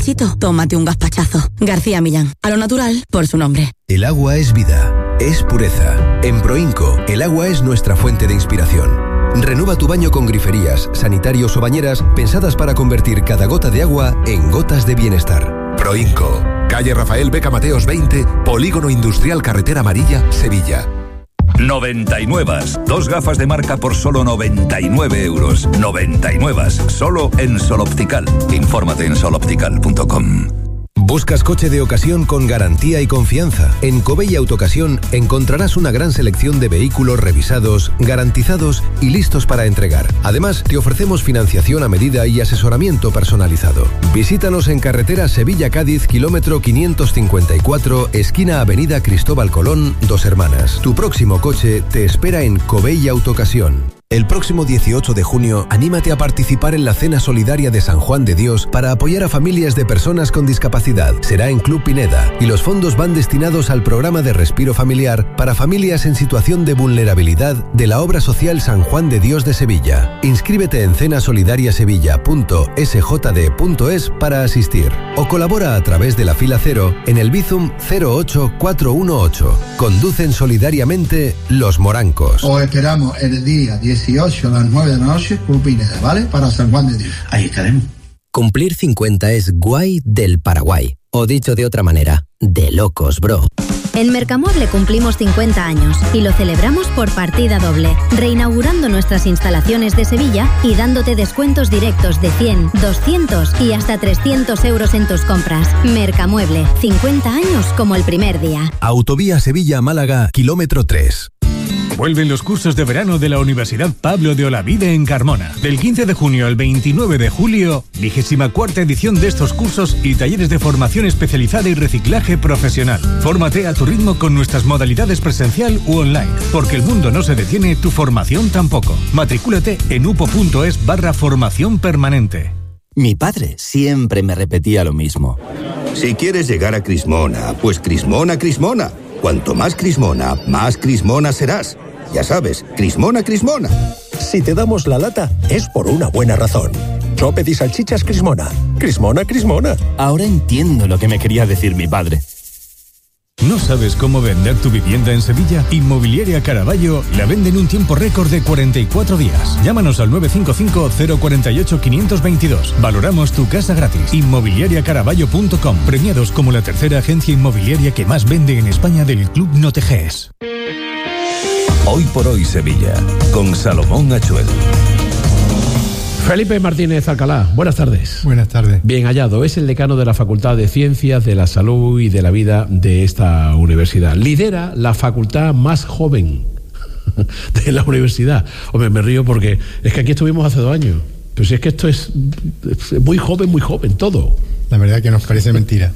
Chito, tómate un gazpachazo. García Millán, a lo natural por su nombre. El agua es vida, es pureza. En Proinco, el agua es nuestra fuente de inspiración. Renueva tu baño con griferías, sanitarios o bañeras pensadas para convertir cada gota de agua en gotas de bienestar. Proinco, calle Rafael Beca Mateos 20, Polígono Industrial Carretera Amarilla, Sevilla. 99. 2 gafas de marca por solo 99 euros. 99. Solo en Sol Optical. Infórmate en soloptical.com. ¿Buscas coche de ocasión con garantía y confianza? En Covey Autocasión encontrarás una gran selección de vehículos revisados, garantizados y listos para entregar. Además, te ofrecemos financiación a medida y asesoramiento personalizado. Visítanos en carretera Sevilla-Cádiz, kilómetro 554, esquina Avenida Cristóbal Colón, Dos Hermanas. Tu próximo coche te espera en Covey Autocasión. El próximo 18 de junio, anímate a participar en la Cena Solidaria de San Juan de Dios para apoyar a familias de personas con discapacidad. Será en Club Pineda y los fondos van destinados al programa de respiro familiar para familias en situación de vulnerabilidad de la obra social San Juan de Dios de Sevilla. Inscríbete en cenasolidariasevilla.sjd.es para asistir o colabora a través de la fila 0 en el Bizum 08418. Conducen solidariamente Los Morancos. Os esperamos el día 18 a las 9 de la noche, Club Pineda, ¿vale? Para San Juan de Dios. Ahí estaremos. Cumplir 50 es guay del Paraguay. O dicho de otra manera, de locos, bro. En Mercamueble cumplimos 50 años y lo celebramos por partida doble, reinaugurando nuestras instalaciones de Sevilla y dándote descuentos directos de 100, 200 y hasta 300 euros en tus compras. Mercamueble, 50 años como el primer día. Autovía Sevilla-Málaga, kilómetro 3. Vuelven los cursos de verano de la Universidad Pablo de Olavide en Carmona. Del 15 de junio al 29 de julio, 24ª edición de estos cursos y talleres de formación especializada y reciclaje profesional. Fórmate a tu ritmo con nuestras modalidades presencial u online, porque el mundo no se detiene, tu formación tampoco. Matricúlate en upo.es/formación permanente. Mi padre siempre me repetía lo mismo. Si quieres llegar a Crismona, pues Crismona. Cuanto más Crismona serás. Ya sabes, Crismona. Si te damos la lata, es por una buena razón. Chopet y salchichas Crismona. Crismona. Ahora entiendo lo que me quería decir mi padre. ¿No sabes cómo vender tu vivienda en Sevilla? Inmobiliaria Caraballo la vende en un tiempo récord de 44 días. Llámanos al 955-048-522. Valoramos tu casa gratis. Inmobiliariacaraballo.com. Premiados como la tercera agencia inmobiliaria que más vende en España del Club Noteges. Hoy por hoy Sevilla, con Salomón Achuel. Felipe Martínez Alcalá, buenas tardes. Buenas tardes. Bien hallado, es el decano de la Facultad de Ciencias de la Salud y de la Vida de esta universidad. Lidera la facultad más joven de la universidad. Hombre, me río porque es que aquí estuvimos hace 2 años. Pero si es que esto es muy joven, todo. La verdad que nos parece mentira.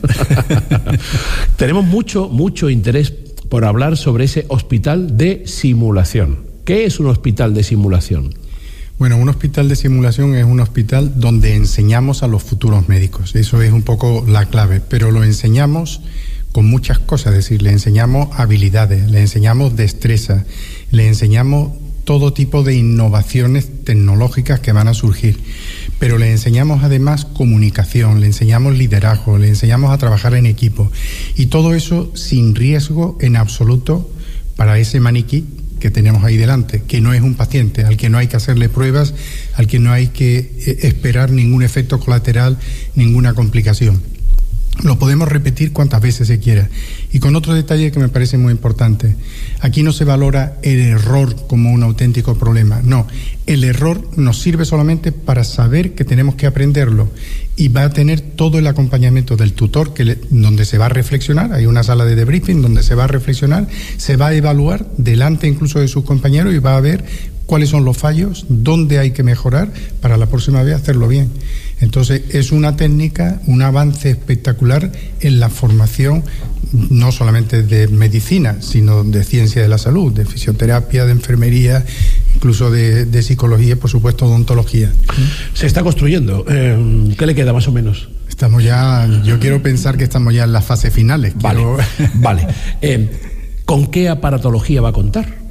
Tenemos mucho interés por hablar sobre ese hospital de simulación. ¿Qué es un hospital de simulación? Bueno, un hospital de simulación es un hospital donde enseñamos a los futuros médicos. Eso es un poco la clave, pero lo enseñamos con muchas cosas, es decir, le enseñamos habilidades, le enseñamos destreza, le enseñamos todo tipo de innovaciones tecnológicas que van a surgir, pero le enseñamos además comunicación, le enseñamos liderazgo, le enseñamos a trabajar en equipo y todo eso sin riesgo en absoluto para ese maniquí que tenemos ahí delante, que no es un paciente, al que no hay que hacerle pruebas, al que no hay que esperar ningún efecto colateral, ninguna complicación. Lo podemos repetir cuantas veces se quiera. Y con otro detalle que me parece muy importante, aquí no se valora el error como un auténtico problema, no, el error nos sirve solamente para saber que tenemos que aprenderlo y va a tener todo el acompañamiento del tutor donde se va a reflexionar, hay una sala de debriefing donde se va a reflexionar, se va a evaluar delante incluso de sus compañeros y va a ver cuáles son los fallos, dónde hay que mejorar para la próxima vez hacerlo bien. Entonces es una técnica, un avance espectacular en la formación no solamente de medicina, sino de ciencia de la salud, de fisioterapia, de enfermería, incluso de psicología y por supuesto odontología. Se está construyendo. ¿Qué le queda más o menos? Estamos ya, yo quiero pensar que estamos ya en las fases finales. Vale. ¿Con qué aparatología va a contar?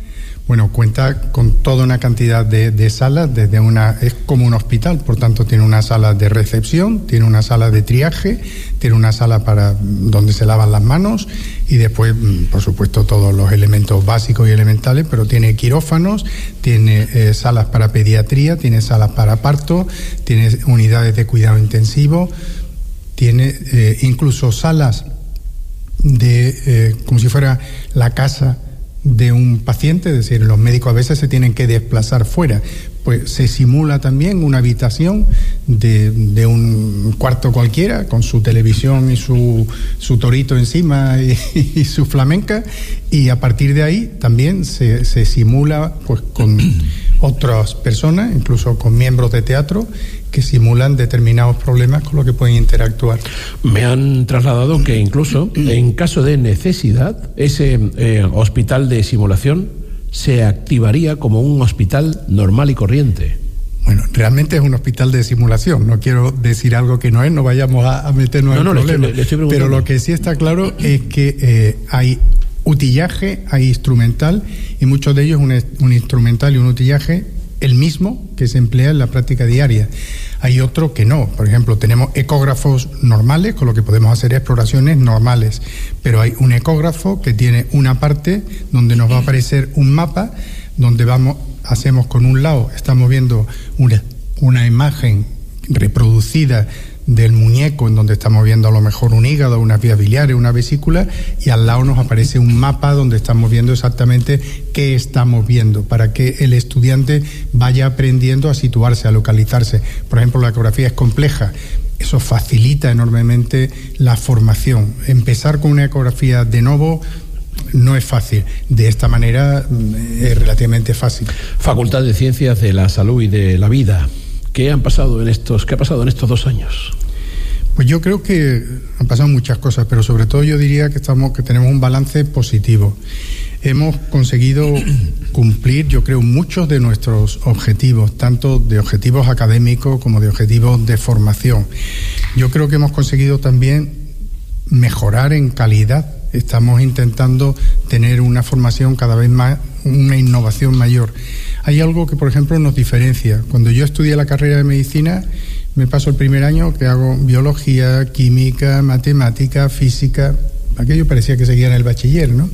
Bueno, cuenta con toda una cantidad de salas, es como un hospital, por tanto tiene una sala de recepción, tiene una sala de triaje, tiene una sala para donde se lavan las manos y después, por supuesto, todos los elementos básicos y elementales, pero tiene quirófanos, tiene salas para pediatría, tiene salas para parto, tiene unidades de cuidado intensivo, tiene incluso salas como si fuera la casa de un paciente, es decir, los médicos a veces se tienen que desplazar fuera, pues se simula también una habitación de un cuarto cualquiera, con su televisión y su torito encima y su flamenca, y a partir de ahí también se simula pues con otras personas, incluso con miembros de teatro, que simulan determinados problemas con los que pueden interactuar. Me han trasladado que incluso en caso de necesidad, ese hospital de simulación se activaría como un hospital normal y corriente. Bueno, realmente es un hospital de simulación. No quiero decir algo que no es, no vayamos a meternos en problemas. Le estoy pero lo que sí está claro es que hay utillaje, hay instrumental, y muchos de ellos un instrumental y un utillaje el mismo que se emplea en la práctica diaria. Hay otro que no. Por ejemplo, tenemos ecógrafos normales, con lo que podemos hacer exploraciones normales, pero hay un ecógrafo que tiene una parte donde nos va a aparecer un mapa, donde hacemos con un lado, estamos viendo una imagen reproducida del muñeco, en donde estamos viendo a lo mejor un hígado, unas vías biliares, una vesícula, y al lado nos aparece un mapa donde estamos viendo exactamente qué estamos viendo, para que el estudiante vaya aprendiendo a situarse, a localizarse. Por ejemplo, la ecografía es compleja, eso facilita enormemente la formación. Empezar con una ecografía de novo no es fácil, de esta manera es relativamente fácil. Facultad de Ciencias de la Salud y de la Vida. ¿Qué ha pasado en estos 2 años? Pues yo creo que han pasado muchas cosas, pero sobre todo yo diría que tenemos un balance positivo. Hemos conseguido cumplir, yo creo, muchos de nuestros objetivos, tanto de objetivos académicos como de objetivos de formación. Yo creo que hemos conseguido también mejorar en calidad. Estamos intentando tener una formación cada vez más, una innovación mayor. Hay algo que, por ejemplo, nos diferencia. Cuando yo estudié la carrera de medicina, me paso el primer año que hago biología, química, matemática, física. Aquello parecía que seguía en el bachiller, ¿no?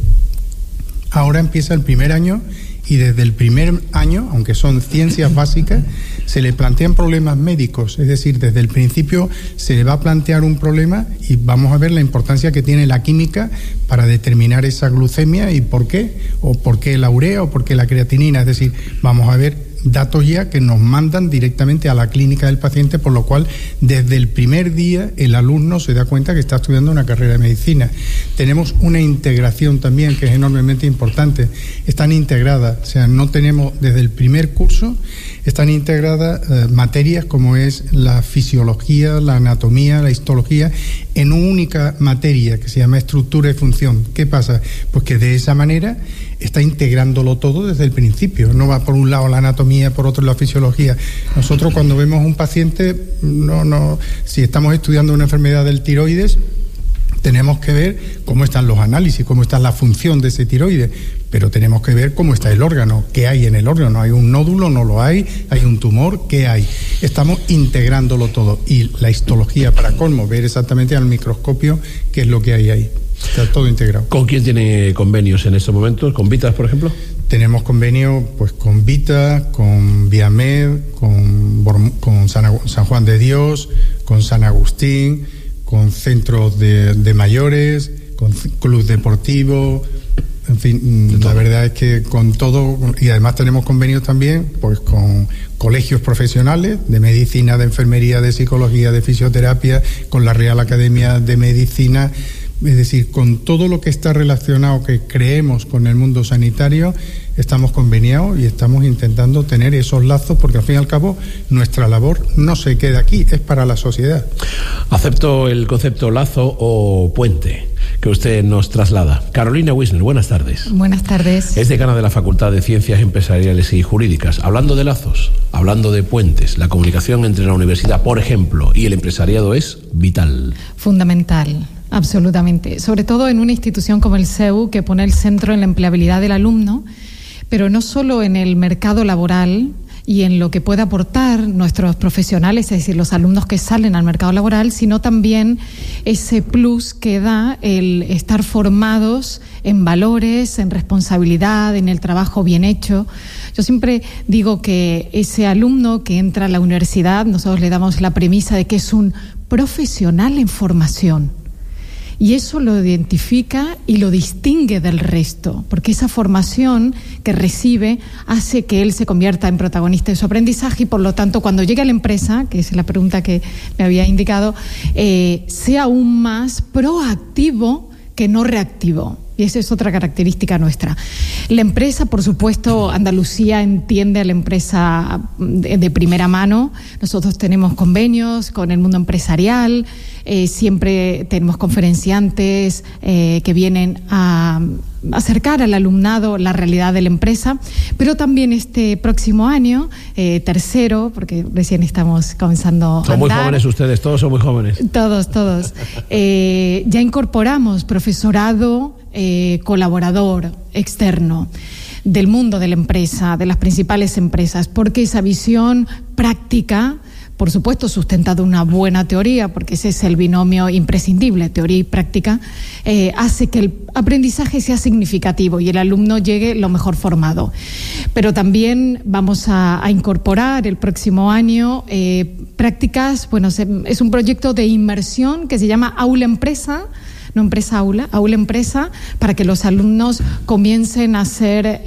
Ahora empieza el primer año y desde el primer año, aunque son ciencias básicas, se le plantean problemas médicos. Es decir, desde el principio se le va a plantear un problema y vamos a ver la importancia que tiene la química para determinar esa glucemia y por qué, o por qué la urea o por qué la creatinina. Es decir, vamos a ver datos ya que nos mandan directamente a la clínica del paciente, por lo cual desde el primer día el alumno se da cuenta que está estudiando una carrera de medicina. Tenemos una integración también que es enormemente importante. Están integradas, o sea, no tenemos desde el primer curso, están integradas materias como es la fisiología, la anatomía, la histología, en una única materia que se llama estructura y función. ¿Qué pasa? Pues que de esa manera está integrándolo todo desde el principio. No va por un lado la anatomía, por otro la fisiología. Nosotros cuando vemos un paciente, si estamos estudiando una enfermedad del tiroides, tenemos que ver cómo están los análisis, cómo está la función de ese tiroides, pero tenemos que ver cómo está el órgano, qué hay en el órgano. ¿Hay un nódulo? ¿No lo hay? ¿Hay un tumor? ¿Qué hay? Estamos integrándolo todo. Y la histología, para colmo, ver exactamente al microscopio qué es lo que hay ahí. Está todo integrado. ¿Con quién tiene convenios en estos momentos? ¿Con Vitas, por ejemplo? Tenemos convenio pues con Vita, con Viamed, con San Juan de Dios, con San Agustín, con centros de mayores, con club deportivo, en fin, la verdad es que con todo, y además tenemos convenios también pues con colegios profesionales de medicina, de enfermería, de psicología, de fisioterapia, con la Real Academia de Medicina. Es decir, con todo lo que está relacionado, que creemos con el mundo sanitario, estamos conveniados y estamos intentando tener esos lazos, porque al fin y al cabo nuestra labor no se queda aquí, es para la sociedad. Acepto el concepto lazo o puente que usted nos traslada. Carolina Wisner, buenas tardes. Buenas tardes. Es decana de la Facultad de Ciencias Empresariales y Jurídicas. Hablando de lazos, hablando de puentes, la comunicación entre la universidad, por ejemplo, y el empresariado es vital. Fundamental. Absolutamente, sobre todo en una institución como el CEU, que pone el centro en la empleabilidad del alumno, pero no solo en el mercado laboral y en lo que puede aportar nuestros profesionales, es decir, los alumnos que salen al mercado laboral, sino también ese plus que da el estar formados en valores, en responsabilidad, en el trabajo bien hecho. Yo siempre digo que ese alumno que entra a la universidad, nosotros le damos la premisa de que es un profesional en formación. Y eso lo identifica y lo distingue del resto, porque esa formación que recibe hace que él se convierta en protagonista de su aprendizaje y, por lo tanto, cuando llegue a la empresa, que es la pregunta que me había indicado, sea aún más proactivo que no reactivo. Y esa es otra característica nuestra. La empresa, por supuesto, Andalucía entiende a la empresa de primera mano. Nosotros tenemos convenios con el mundo empresarial, siempre tenemos conferenciantes que vienen a acercar al alumnado la realidad de la empresa, pero también este próximo año, tercero, porque recién estamos comenzando a andar. Son muy jóvenes ustedes, todos son muy jóvenes. Todos. Ya incorporamos profesorado colaborador externo del mundo de la empresa, de las principales empresas, porque esa visión práctica, por supuesto sustentado en una buena teoría, porque ese es el binomio imprescindible, teoría y práctica, hace que el aprendizaje sea significativo y el alumno llegue lo mejor formado. Pero también vamos a incorporar el próximo año prácticas, es un proyecto de inmersión que se llama Aula Empresa, no empresa aula empresa, para que los alumnos comiencen a hacer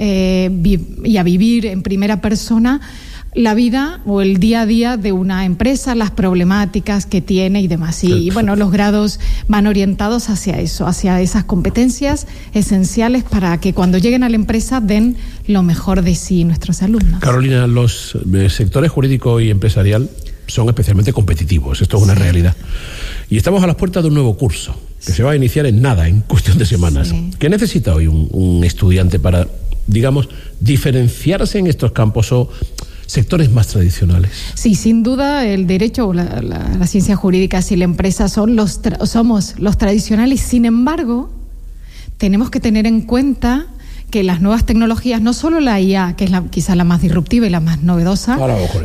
y a vivir en primera persona la vida o el día a día de una empresa, las problemáticas que tiene y demás. Y bueno, los grados van orientados hacia eso, hacia esas competencias esenciales para que cuando lleguen a la empresa den lo mejor de sí nuestros alumnos. Carolina, los sectores jurídico y empresarial son especialmente competitivos, esto es una realidad. Y estamos a las puertas de un nuevo curso que se va a iniciar en nada, en cuestión de semanas. Sí. ¿Qué necesita hoy un estudiante para, digamos, diferenciarse en estos campos o sectores más tradicionales? Sí, sin duda el derecho o la ciencia jurídica y la empresa somos los tradicionales. Sin embargo, tenemos que tener en cuenta que las nuevas tecnologías, no solo la IA, que es quizá la más disruptiva y la más novedosa,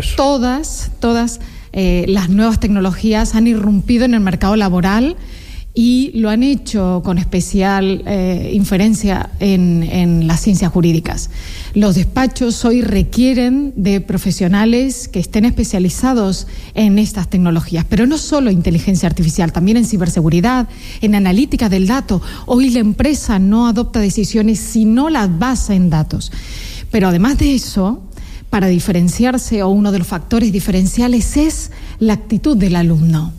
todas las nuevas tecnologías han irrumpido en el mercado laboral y lo han hecho con especial inferencia en las ciencias jurídicas. Los despachos hoy requieren de profesionales que estén especializados en estas tecnologías, pero no solo inteligencia artificial, también en ciberseguridad, en analítica del dato. Hoy la empresa no adopta decisiones si no las basa en datos. Pero además de eso, para diferenciarse, o uno de los factores diferenciales es la actitud del alumno.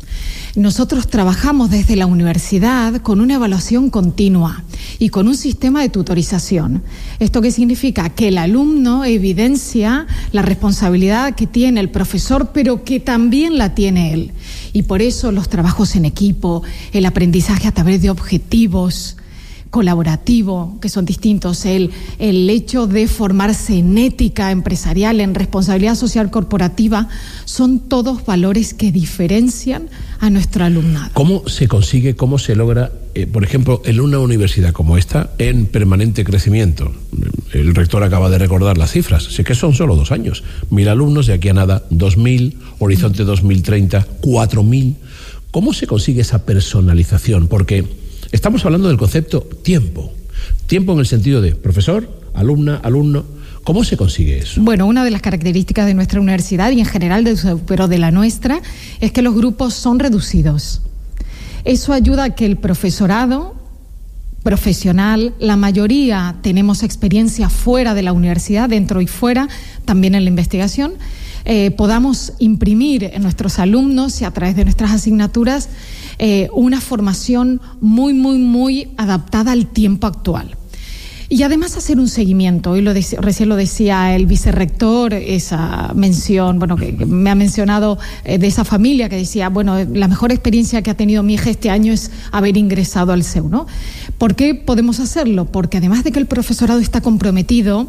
Nosotros trabajamos desde la universidad con una evaluación continua y con un sistema de tutorización. ¿Esto qué significa? Que el alumno evidencia la responsabilidad que tiene el profesor, pero que también la tiene él. Y por eso los trabajos en equipo, el aprendizaje a través de objetivos colaborativo, que son distintos, el hecho de formarse en ética empresarial, en responsabilidad social corporativa, son todos valores que diferencian a nuestro alumnado. ¿Cómo se consigue, cómo se logra, por ejemplo, en una universidad como esta, en permanente crecimiento? El rector acaba de recordar las cifras, sé que son solo 2 años, 1.000 alumnos, de aquí a nada 2.000, horizonte 2030, 4.000. ¿Cómo se consigue esa personalización? Porque estamos hablando del concepto tiempo en el sentido de profesor, alumna, alumno. ¿Cómo se consigue eso? Bueno, una de las características de nuestra universidad y en general, pero de la nuestra, es que los grupos son reducidos. Eso ayuda a que el profesorado profesional, la mayoría tenemos experiencia fuera de la universidad, dentro y fuera, también en la investigación, podamos imprimir en nuestros alumnos y a través de nuestras asignaturas una formación muy, muy, muy adaptada al tiempo actual. Y además hacer un seguimiento. Hoy recién lo decía el vicerrector, esa mención, que me ha mencionado de esa familia que decía, la mejor experiencia que ha tenido mi hija este año es haber ingresado al CEU, ¿no? ¿Por qué podemos hacerlo? Porque además de que el profesorado está comprometido,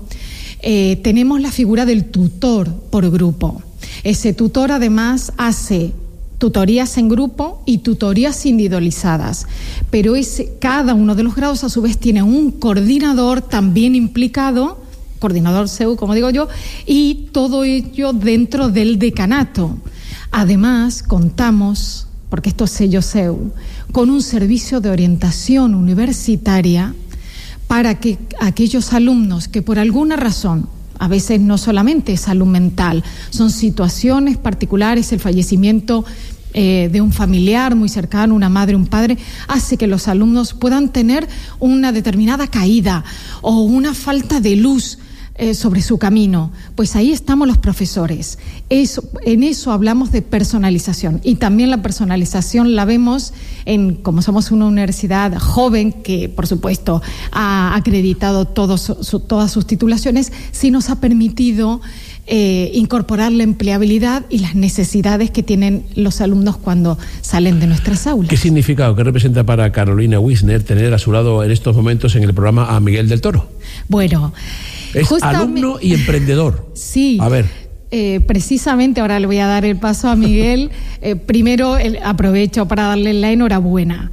tenemos la figura del tutor por grupo. Ese tutor además hace tutorías en grupo y tutorías individualizadas, pero cada uno de los grados a su vez tiene un coordinador también implicado coordinador CEU, como digo yo, y todo ello dentro del decanato. Además, contamos, porque esto es sello CEU, con un servicio de orientación universitaria para que aquellos alumnos que por alguna razón, a veces no solamente es salud mental, son situaciones particulares, el fallecimiento de un familiar muy cercano, una madre, un padre, hace que los alumnos puedan tener una determinada caída o una falta de luz sobre su camino. Pues ahí estamos los profesores. En eso hablamos de personalización, y también la personalización la vemos como somos una universidad joven que por supuesto ha acreditado todas sus titulaciones, sí nos ha permitido incorporar la empleabilidad y las necesidades que tienen los alumnos cuando salen de nuestras aulas. ¿Qué significa o qué representa para Carolina Wisner tener a su lado en estos momentos en el programa a Miguel del Toro? Bueno, es alumno y emprendedor. Sí. A ver. Precisamente ahora le voy a dar el paso a Miguel. Primero aprovecho para darle la enhorabuena.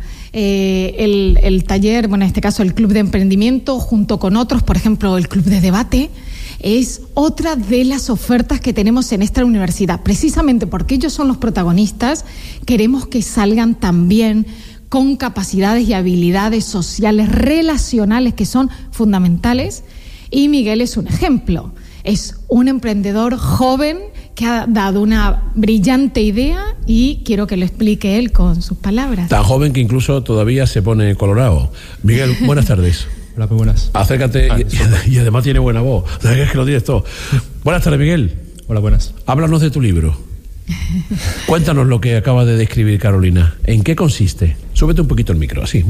El taller, bueno, en este caso el Club de Emprendimiento, junto con otros, por ejemplo, el Club de Debate, es otra de las ofertas que tenemos en esta universidad. Precisamente porque ellos son los protagonistas, queremos que salgan también con capacidades y habilidades sociales, relacionales, que son fundamentales. Y Miguel es un ejemplo. Es un emprendedor joven que ha dado una brillante idea y quiero que lo explique él con sus palabras. Tan joven que incluso todavía se pone colorado. Miguel, buenas tardes. Hola, muy buenas. Acércate y además tiene buena voz. Es que lo tienes todo. Buenas tardes, Miguel. Hola, buenas. Háblanos de tu libro. Cuéntanos lo que acaba de describir Carolina. ¿En qué consiste? Súbete un poquito el micro, así.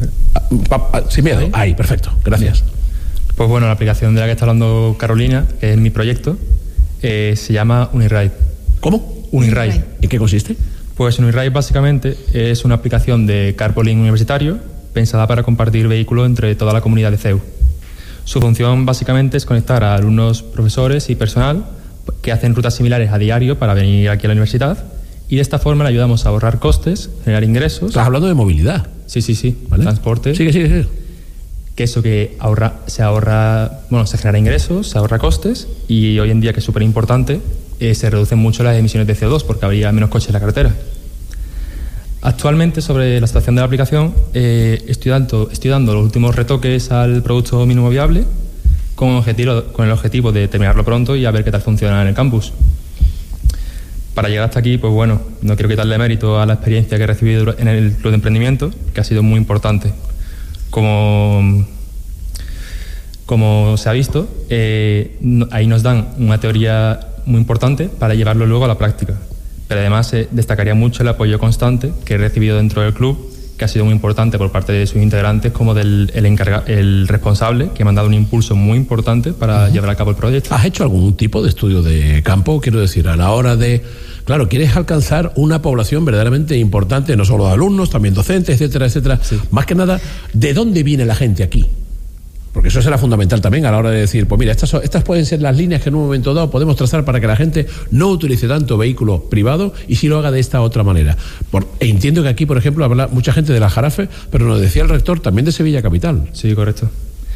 Sin miedo. Ahí, perfecto. Gracias. Pues bueno, la aplicación de la que está hablando Carolina, que es mi proyecto, se llama Uniride. ¿Cómo? Uniride. ¿En qué consiste? Pues Uniride básicamente es una aplicación de carpooling universitario pensada para compartir vehículos entre toda la comunidad de CEU. Su función básicamente es conectar a alumnos, profesores y personal que hacen rutas similares a diario para venir aquí a la universidad, y de esta forma le ayudamos a ahorrar costes, generar ingresos. ¿Estás hablando de movilidad? Sí. ¿Vale? Transporte. Sigue. Que eso que se genera ingresos, se ahorra costes, y hoy en día, que es súper importante, se reducen mucho las emisiones de CO2 porque habría menos coches en la carretera. Actualmente, sobre la situación de la aplicación, estoy dando los últimos retoques al producto mínimo viable con el objetivo de terminarlo pronto y a ver qué tal funciona en el campus. Para llegar hasta aquí, pues bueno, no quiero quitarle mérito a la experiencia que he recibido en el Club de Emprendimiento, que ha sido muy importante. Como se ha visto, ahí nos dan una teoría muy importante para llevarlo luego a la práctica. Pero además destacaría mucho el apoyo constante que he recibido dentro del club, que ha sido muy importante por parte de sus integrantes, como el responsable, que me han dado un impulso muy importante para llevar a cabo el proyecto. ¿Has hecho algún tipo de estudio de campo? Quiero decir, a la hora de... Claro, quieres alcanzar una población verdaderamente importante, no solo de alumnos, también docentes, etcétera, etcétera. Sí. Más que nada, ¿de dónde viene la gente aquí? Porque eso será fundamental también a la hora de decir, pues mira, estas pueden ser las líneas que en un momento dado podemos trazar para que la gente no utilice tanto vehículo privado y sí lo haga de esta otra manera. Entiendo que aquí, por ejemplo, habla mucha gente de la Jarafe, pero nos decía el rector también de Sevilla Capital. Sí, correcto.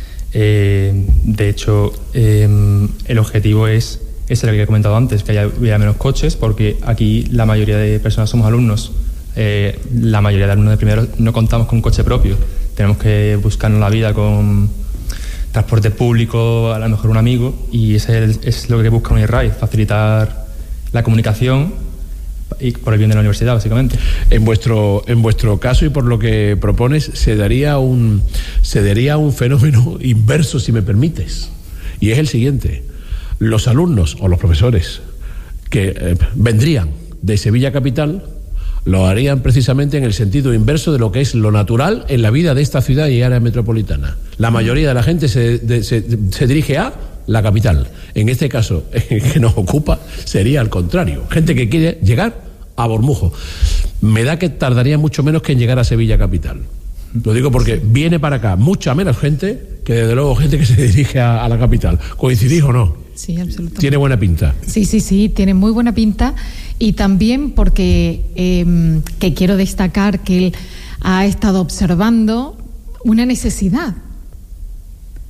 De hecho, el objetivo es el que he comentado antes, que haya menos coches, porque aquí la mayoría de personas somos alumnos. La mayoría de alumnos de primero no contamos con coche propio. Tenemos que buscarnos la vida con transporte público, a lo mejor un amigo, y es lo que busca Uniride, facilitar la comunicación y por el bien de la universidad, básicamente. En vuestro caso, y por lo que propones, se daría un fenómeno inverso, si me permites, y es el siguiente: los alumnos o los profesores que vendrían de Sevilla Capital lo harían precisamente en el sentido inverso de lo que es lo natural en la vida de esta ciudad y área metropolitana. La mayoría de la gente se dirige a la capital. En este caso, que nos ocupa, sería al contrario. Gente que quiere llegar a Bormujo. Me da que tardaría mucho menos que en llegar a Sevilla Capital. Lo digo porque viene para acá mucha menos gente que, desde luego, gente que se dirige a la capital. ¿Coincidís o no? Sí, absolutamente. Tiene buena pinta. Sí, tiene muy buena pinta. Y también porque que quiero destacar que él ha estado observando una necesidad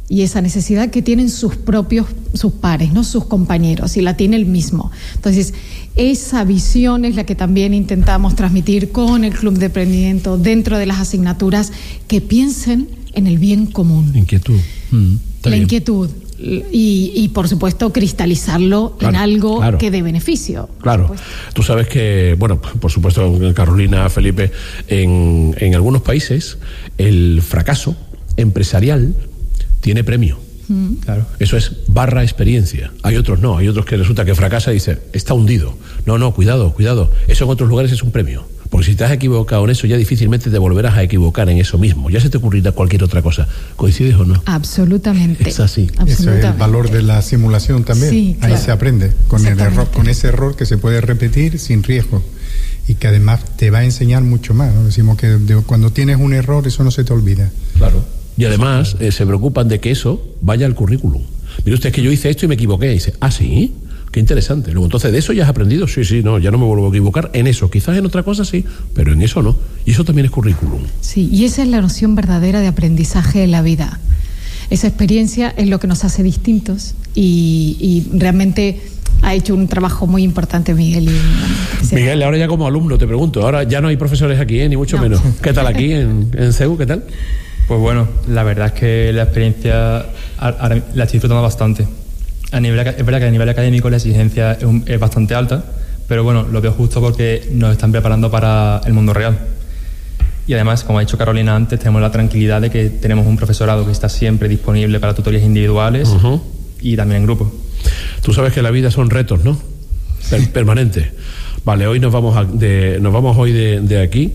y esa necesidad que tienen sus pares, ¿no? Sus compañeros, y la tiene el mismo. Entonces, esa visión es la que también intentamos transmitir con el Club de Emprendimiento dentro de las asignaturas, que piensen en el bien común. Inquietud. La inquietud. Y por supuesto, cristalizarlo en algo que dé beneficio. Claro. Tú sabes que, bueno, por supuesto, Carolina, Felipe, en algunos países el fracaso empresarial tiene premio. Claro. Eso es / experiencia. Hay otros no, hay otros que resulta que fracasa y dice, está hundido. No, cuidado. Eso en otros lugares es un premio. Porque si te has equivocado en eso, ya difícilmente te volverás a equivocar en eso mismo. Ya se te ocurrirá cualquier otra cosa. ¿Coincides o no? Absolutamente. Es así. Eso es el valor de la simulación también. Sí, claro. Ahí se aprende con el error, con ese error que se puede repetir sin riesgo y que además te va a enseñar mucho más, ¿no? Decimos que cuando tienes un error, eso no se te olvida. Claro. Y además se preocupan de que eso vaya al currículum. Mire usted, es que yo hice esto y me equivoqué. Y dice, ¿sí? Qué interesante. Luego, entonces, ¿de eso ya has aprendido? Sí, no, ya no me vuelvo a equivocar en eso. Quizás en otra cosa sí, pero en eso no. Y eso también es currículum. Sí, y esa es la noción verdadera de aprendizaje en la vida. Esa experiencia es lo que nos hace distintos y realmente ha hecho un trabajo muy importante Miguel. Miguel, ahora ya como alumno te pregunto, ahora ya no hay profesores aquí, ni mucho menos. ¿Qué tal aquí en CEU? ¿Qué tal? Pues bueno, la verdad es que la experiencia la estoy disfrutando bastante. Es verdad que a nivel académico la exigencia es bastante alta, pero bueno, lo veo justo porque nos están preparando para el mundo real. Y además, como ha dicho Carolina antes, tenemos la tranquilidad de que tenemos un profesorado que está siempre disponible para tutorías individuales y también en grupo. Tú sabes que la vida son retos, ¿no? Permanentes. Vale, hoy nos vamos hoy de aquí,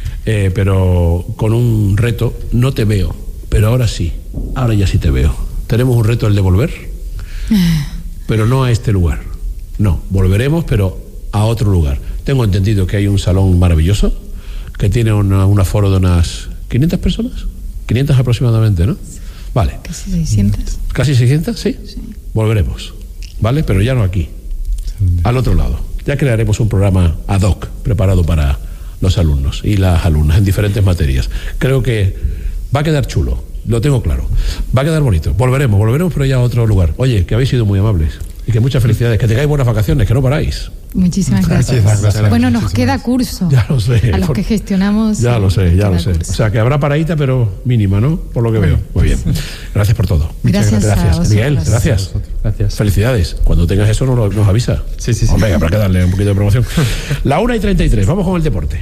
pero con un reto. No te veo, pero ahora sí. Ahora ya sí te veo. Tenemos un reto, el de volver. Pero no a este lugar. No, volveremos, pero a otro lugar. Tengo entendido que hay un salón maravilloso que tiene un aforo de unas 500 personas. 500 aproximadamente, ¿no? Vale. Casi 600. ¿Casi 600? Sí. Volveremos. ¿Vale? Pero ya no aquí. Al otro lado. Ya crearemos un programa ad hoc preparado para los alumnos y las alumnas en diferentes materias. Creo que va a quedar chulo. Lo tengo claro. Va a quedar bonito. Volveremos, pero ya a otro lugar. Oye, que habéis sido muy amables. Y que muchas felicidades. Que tengáis buenas vacaciones, que no paráis. Muchísimas gracias. Bueno, nos queda curso. Ya lo sé. A los que gestionamos. Ya lo sé. Curso. O sea, que habrá paradita, pero mínima, ¿no? Por lo que veo. Muy bien. Gracias por todo. Gracias. Miguel, gracias. Felicidades. Cuando tengas eso nos avisa. Sí. Hombre, habrá que darle un poquito de promoción. La 1:33. Vamos con el deporte.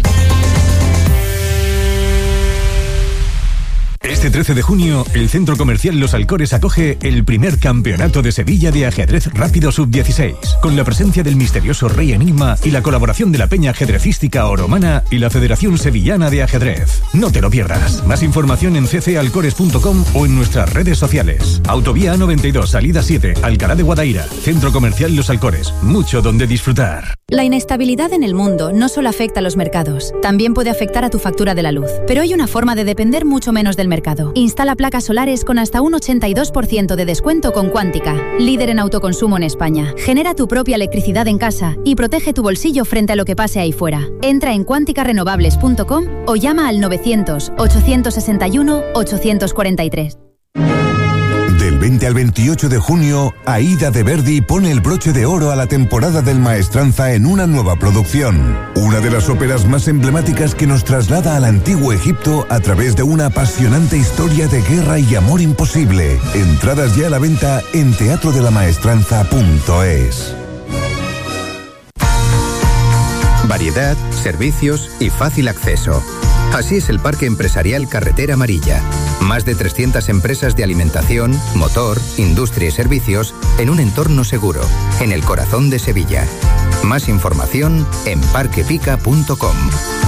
Este 13 de junio, el Centro Comercial Los Alcores acoge el primer campeonato de Sevilla de ajedrez rápido sub-16, con la presencia del misterioso Rey Enigma y la colaboración de la Peña Ajedrecística Oromana y la Federación Sevillana de Ajedrez. No te lo pierdas. Más información en ccalcores.com o en nuestras redes sociales. Autovía A92, salida 7, Alcalá de Guadaira. Centro Comercial Los Alcores. Mucho donde disfrutar. La inestabilidad en el mundo no solo afecta a los mercados, también puede afectar a tu factura de la luz. Pero hay una forma de depender mucho menos del mercado. Instala placas solares con hasta un 82% de descuento con Quántica, líder en autoconsumo en España. Genera tu propia electricidad en casa y protege tu bolsillo frente a lo que pase ahí fuera. Entra en quanticarenovables.com o llama al 900-861-843. Del 20 al 28 de junio, Aida de Verdi pone el broche de oro a la temporada del Maestranza en una nueva producción. Una de las óperas más emblemáticas que nos traslada al antiguo Egipto a través de una apasionante historia de guerra y amor imposible. Entradas ya a la venta en teatrodelamaestranza.es. Variedad, servicios y fácil acceso. Así es el Parque Empresarial Carretera Amarilla. Más de 300 empresas de alimentación, motor, industria y servicios en un entorno seguro, en el corazón de Sevilla. Más información en parquepica.com.